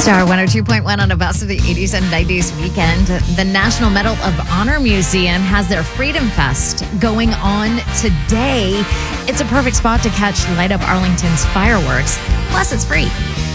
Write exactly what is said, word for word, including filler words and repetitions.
Star one oh two point one on a best of the eighties and nineties weekend. The National Medal of Honor Museum has their Freedom Fest going on today. It's a perfect spot to catch Light Up Arlington's fireworks. Plus, it's free.